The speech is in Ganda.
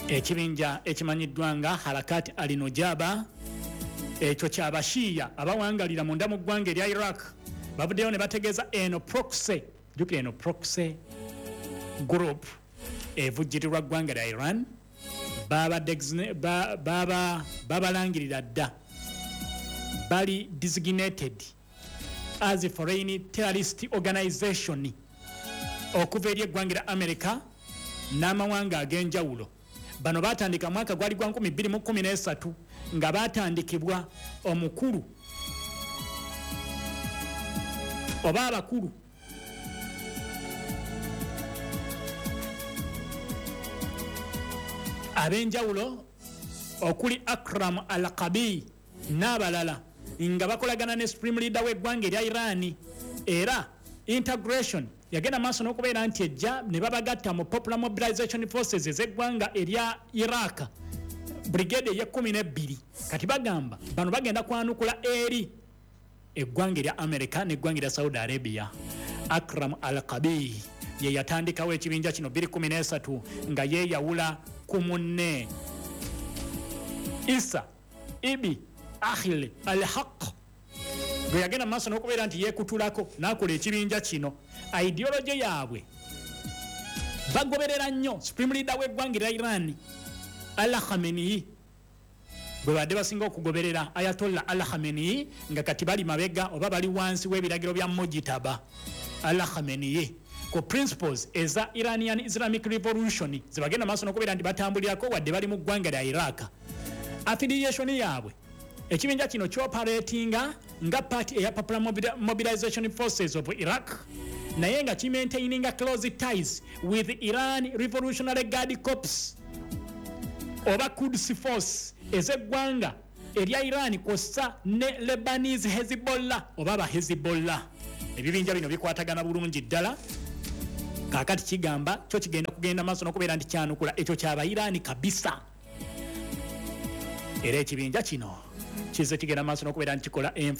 ekibinja ekimanyiddwa nga Harakat al-Nujaba ekyo ky'abashiya abawangalira munda mu ggwanga erya Iraq bavuddeyo ne bategeeza eno proxy group evujjirirwa ggwanga lya Iran babalangirira dda bali designated as a foreign terrorist organization okuva eri eggwanga lya America n'amawanga ag'enjawulo. Bano batandika mwaka gwali gwa 2013 nga batandikibwa omukulu oba abakulu ab'enjawulo okuli Akram al-Qabi n'abalala nga bakolagana ne supreme leader w'eggwanga erya Iran era integration yagenda maaso n'okubeera nti ejja ne babagatta mu Popular Mobilization Forces ez'eggwanga erya Iraq brigade ya 12 kati bagamba bano bagenda kwanukula eri eggwanga erya America n'eggwanga erya Saudi Arabia. Akram al-Qabi ye yatandikawo ekibinja kino 2013 nga yeeyawula ku munne Isa Ibi Akhil al-Haq gwe yagenda maaso n'okubeera nti yeekutulako n'akola ekibinja kino. Ideology yaabwe bagoberera nnyo supreme leader w'eggwanga erya Iran Allah Khamenei bwe badde basinga okugoberera Ayatollah Allah Khamenei nga kati bali mabega oba bali wansi w'ebiragiro bya Mojitaba Allah Khamenei ku principles eza Iranian Islamic Revolution zibagenda maaso n'okubeera nti batambulirako wadde bali mu ggwanga lya Iraq. Affiliation yaabwe ekibinja kino kyoperatinga nga party eya Popular Mobilization Forces of Iraq naye nga kimaintaininga close ties with Iran Revolutionary Guard Corps oba Quds Force ez'eggwanga erya Iran kossa ne Lebanese Hezbollah oba ba Hezbollah. Ebibinja bino bikwatagana bulungi ddala kakati kigamba kyo kigenda maaso n'okubeera nti kyanukula ekyo kyaba Iran kabisa era ekibinja kino kize kigenda maaso n'okubeera nti kikola